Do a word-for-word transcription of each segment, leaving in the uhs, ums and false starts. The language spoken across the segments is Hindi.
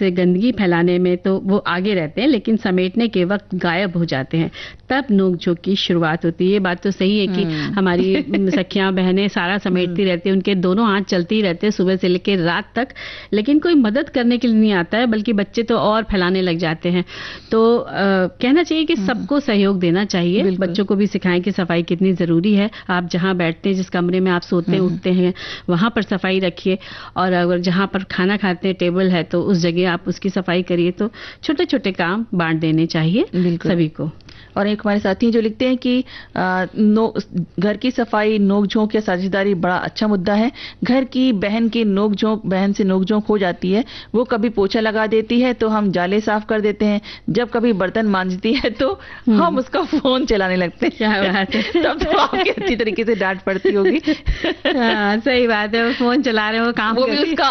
इस गंदगी फैलाने में तो वो आगे रहते हैं, लेकिन समेटने के वक्त गायब हो जाते हैं, तब नोक-झोंक की शुरुआत होती है। ये बात तो सही है कि हमारी सखियां बहनें सारा समेटती रहती हैं, उनके दोनों हाथ चलते ही रहते हैं सुबह से लेकर रात तक, लेकिन कोई मदद करने के लिए नहीं आता है, बल्कि बच्चे तो और फैलाने लग जाते हैं। तो आ, कहना चाहिए कि सबको सहयोग देना चाहिए, बच्चों को भी सिखाएं कि सफाई कितनी जरूरी है। आप जहां बैठते हैं, जिस कमरे में आप सोते उठते हैं, वहां पर सफाई रखिए, और अगर जहां पर खाना खाते हैं टेबल है तो उस जगह आप उसकी सफाई करिए। तो छोटे छोटे काम बांट देने चाहिए सभी को। और एक हमारे साथी जो लिखते हैं कि आ, नो घर की सफाई नोक-झोंक या साझेदारी बड़ा अच्छा मुद्दा है। घर की बहन की नोक-झोंक बहन से नोक-झोंक हो जाती है, वो कभी पोछा लगा देती है तो हम जाले साफ कर देते हैं, जब कभी बर्तन मांजती है तो हम उसका फोन चलाने लगते हैं। क्या बात है। तब तो आपकी अच्छी तरीके से डांट पड़ती होगी। हाँ, सही बात है, वो फोन चला रहे हैं, वो काम वो भी उसका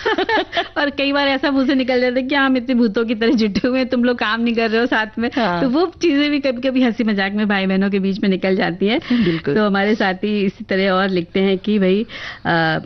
और कई बार ऐसा मुंह से निकल जाता है कि हम इतने भूतों की तरह जुटे हुए हैं, तुम लोग काम नहीं कर रहे हो साथ में। हाँ। तो वो चीजें भी कभी कभी हंसी मजाक में भाई बहनों के बीच में निकल जाती है। तो हमारे साथी इसी तरह और लिखते हैं कि भाई आ,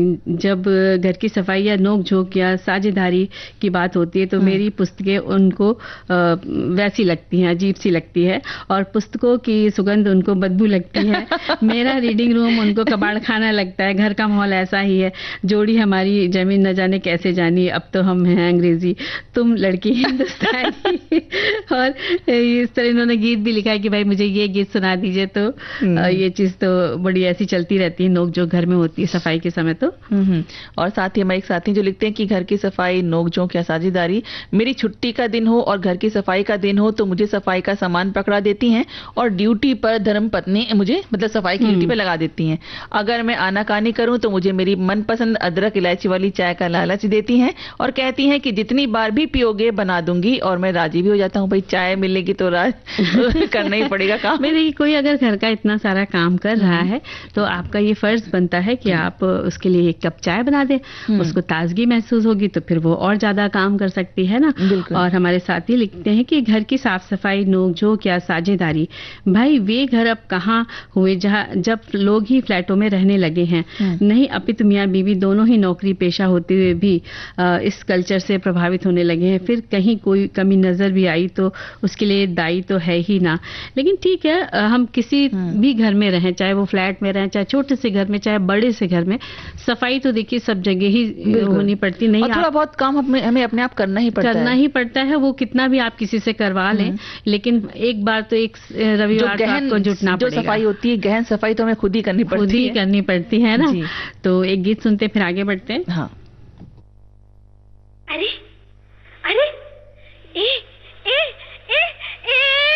जब घर की सफाई या नोक झोंक या साझेदारी की बात होती है तो मेरी पुस्तकें उनको आ, वैसी लगती हैं, अजीब सी लगती है, और पुस्तकों की सुगंध उनको बदबू लगती है। मेरा रीडिंग रूम उनको कबाड़ खाना लगता है। घर का माहौल ऐसा ही है, जोड़ी हमारी जमीन न जाने कैसे जानी, अब तो हम हैं अंग्रेजी, तुम लड़की हिंदुस्तानी। और इस तरह इन्होंने गीत भी लिखा है कि भाई मुझे ये गीत सुना दीजिए। तो ये चीज तो बड़ी ऐसी चलती रहती है, नोक जो घर में होती है सफाई के समय। तो और साथ ही हमारे एक साथी जो लिखते हैं कि घर की सफाई नोक झोंक या साझेदारी, मेरी छुट्टी का दिन हो और घर की सफाई का दिन हो तो मुझे सफाई का सामान पकड़ा देती हैं और ड्यूटी पर धर्मपत्नी मुझे मतलब सफाई की ड्यूटी पर लगा देती हैं। अगर मैं आनाकानी करूं तो मुझे मेरी मनपसंद अदरक इलायची वाली चाय का लालच देती हैं और कहती हैं कि जितनी बार भी पियोगे बना दूंगी, और मैं राजी भी हो जाता हूं, भाई चाय मिलेगी तो राज करना ही पड़ेगा काम। मेरे कोई अगर घर का इतना सारा काम कर रहा है तो आपका ये फर्ज बनता है कि आप उसके लिए एक कप चाय बना दें, उसको ताजगी महसूस होगी तो फिर वो और ज्यादा काम कर सकती है ना। और हमारे साथी लिखते हैं कि घर की साफ सफाई नोक-झोंक या साझेदारी, भाई वे घर अब कहाँ हुए जहाँ जब लोग ही फ्लैटों में रहने लगे हैं। नहीं, अपितु मियाँ बीवी दोनों ही नौकरी पेशा होते हुए भी इस कल्चर से प्रभावित होने लगे हैं। फिर कहीं कोई कमी नजर भी आई तो उसके लिए दायी तो है ही ना। लेकिन ठीक है, हम किसी भी घर में रहें, चाहे वो फ्लैट में रहें, चाहे छोटे से घर में, चाहे बड़े से घर में, सफाई तो देखिए सब जगह ही होनी पड़ती। नहीं, थोड़ा बहुत काम हमें हमें अपने आप करना ही पड़ता करना है। ही पड़ता है। वो कितना भी आप किसी से करवा लें, लेकिन एक बार तो एक रविवार को आपको जुटना पड़ेगा। जो सफाई होती है, गहन सफाई तो हमें खुद ही करनी पड़ती है, खुद ही करनी पड़ती है ना। तो एक गीत सुनते फिर आगे बढ़ते हैं। हाँ। अरे